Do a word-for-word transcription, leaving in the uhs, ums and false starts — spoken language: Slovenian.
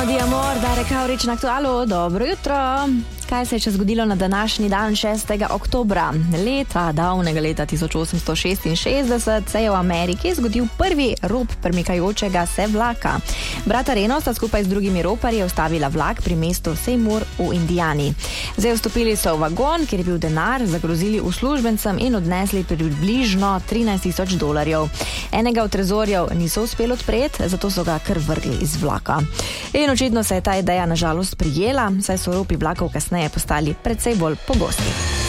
Buongiorno, di amor, Darek Kavrič na Aktualu. Dobro jutro. Kaj se je še zgodilo na današnji dan šestega oktobra? Leta, davnega leta tisoč osemsto šestinšestdeset se je v Ameriki zgodil prvi rop premikajočega se vlaka. Brata Reno sta skupaj z drugimi roparji ustavila vlak pri mestu Seymour v Indijani. Zdaj vstopili so v vagon, kjer je bil denar, zagrozili uslužbencem in odnesli približno trinajst tisoč dolarjev. Enega od trezorjev niso uspeli odpreti, zato so ga kar vrgli iz vlaka. In očitno se je ta ideja na žalost prijela, saj so ropi vlakov kasneje postali precej bolj pogosti.